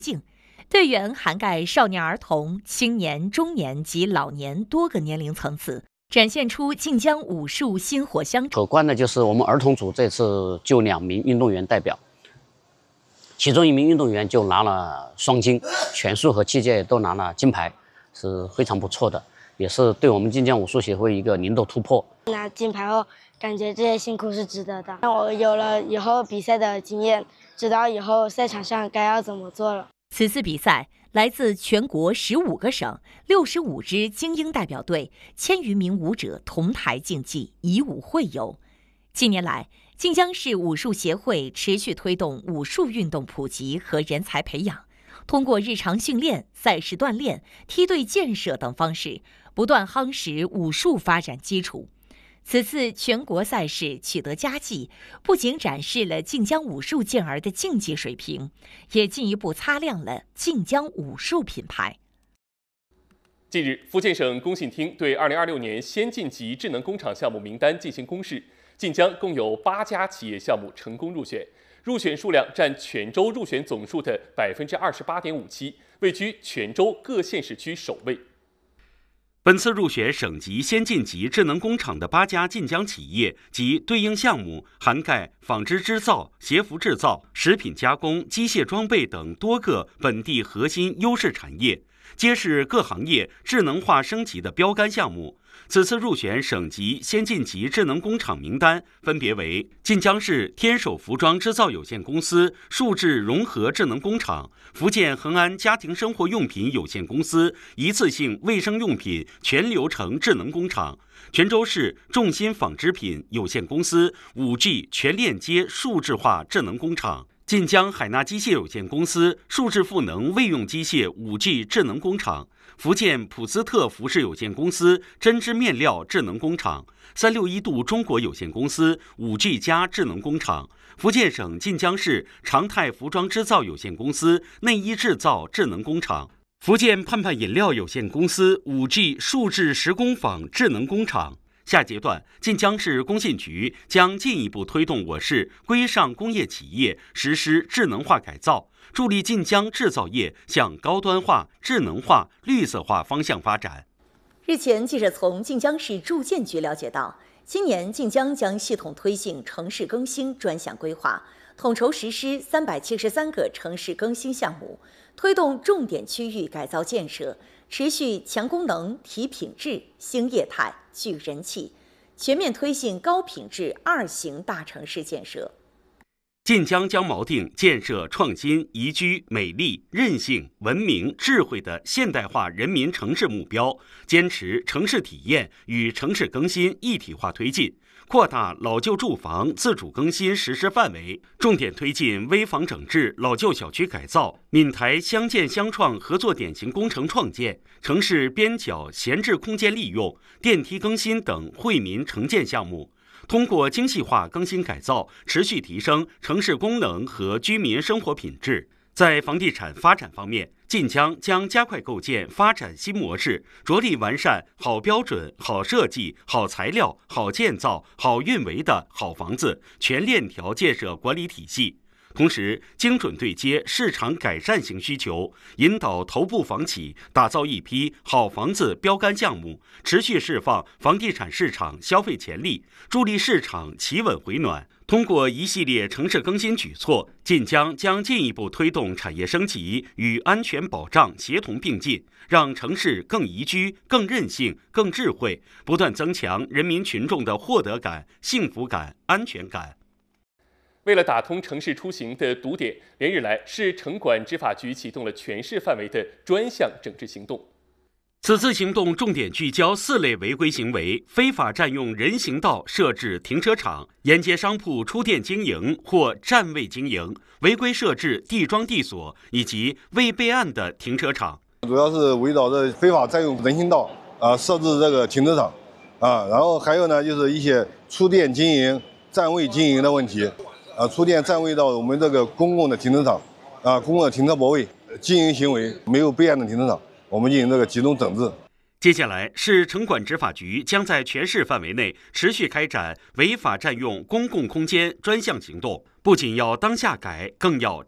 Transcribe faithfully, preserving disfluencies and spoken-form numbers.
境。队员涵盖少年儿童、青年、中年及老年多个年龄层次，展现出晋江武术薪火相传。 可观的就是我们儿童组这次就两名运动员代表，其中一名运动员就拿了双金，拳术和器械都拿了金牌，是非常不错的，也是对我们晋江武术协会一个年度突破。 拿金牌后，感觉这些辛苦是值得的，让我有了以后比赛的经验，知道以后赛场上该要怎么做了。 此次比赛来自全国十五个省、六十五支精英代表队，千余名武者同台竞技，以武会友。近年来，晋江市武术协会持续推动武术运动普及和人才培养，通过日常训练、赛事锻炼、梯队建设等方式，不断夯实武术发展基础。此次全国赛事取得佳绩，不仅展示了晋江武术健儿的竞技水平，也进一步擦亮了晋江武术品牌。 近日，福建省工信厅对二零二六年先进级智能工厂项目名单进行公示，晋江共有八家企业项目成功入选，入选数量占全州入选总数的百分之二十八点五七，位居全州各县市区首位。 本次入选省级先进级智能工厂的八家晋江企业及对应项目涵盖纺织织造、鞋服制造、食品加工、机械装备等多个本地核心优势产业，皆是各行业智能化升级的标杆项目。此次入选省级先进级智能工厂名单分别为晋江市天守服装制造有限公司数智融合智能工厂、福建恒安家庭生活用品有限公司一次性卫生用品全流程智能工厂、泉州市众鑫纺织品有限公司 五 G 全链接数智化智能工厂、晋江海纳机械有限公司数智赋能卫用机械 五 G 智能工厂、福建普斯特服饰有限公司针织面料智能工厂、三六一度中国有限公司 五 G 加智能工厂、福建省晋江市长泰服装织造有限公司内衣制造智能工厂、福建盼盼饮料有限公司 五 G 数智石工坊智能工厂。下阶段，晋江市工信局将进一步推动我市规上工业企业实施智能化改造，助力晋江制造业向高端化、智能化、绿色化方向发展。 日前，记者从晋江市住建局了解到，今年晋江将系统推进城市更新专项规划，统筹实施三百七十三个城市更新项目，推动重点区域改造建设，持续强功能、提品质、兴业态、聚人气，全面推进高品质二型大城市建设。 晋江将锚定建设创新、宜居、美丽、韧性、文明、智慧的现代化人民城市目标，坚持城市体验与城市更新一体化推进，扩大老旧住房自主更新实施范围，重点推进危房整治、老旧小区改造、闽台乡建乡创合作典型工程创建、城市边角闲置空间利用、电梯更新等惠民城建项目。通过精细化更新改造，持续提升城市功能和居民生活品质。在房地产发展方面，晋江将加快构建发展新模式，着力完善好标准、好设计、好材料、好建造、好运维的好房子全链条建设管理体系。同时，精准对接市场改善型需求，引导头部房企打造一批好房子标杆项目，持续释放房地产市场消费潜力，助力市场企稳回暖。通过一系列城市更新举措，晋江将进一步推动产业升级与安全保障协同并进，让城市更宜居、更韧性、更智慧，不断增强人民群众的获得感、幸福感、安全感。 为了打通城市出行的堵点，连日来，市城管执法局启动了全市范围的专项整治行动。 此次行动重点聚焦四类违规行为：非法占用人行道设置停车场、沿街商铺出店经营或占位经营、违规设置地桩地锁以及未备案的停车场。 主要是围绕着非法占用人行道啊、呃、设置这个停车场啊，然后还有呢就是一些出店经营、占位经营的问题。啊，出店占位到我们这个公共的停车场，啊，公共的停车泊位经营行为没有备案的停车场，我们进行这个集中整治。 接下来，市城管执法局将在全市范围内持续开展违法占用公共空间专项行动，不仅要当下改，更要